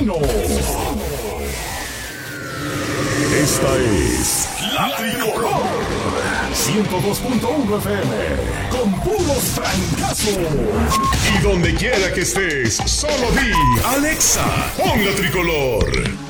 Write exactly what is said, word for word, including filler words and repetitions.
Lozano. Esta es La Tricolor ciento dos punto uno F M con puros francazos. Y donde quiera que estés, solo di Alexa, pon La Tricolor.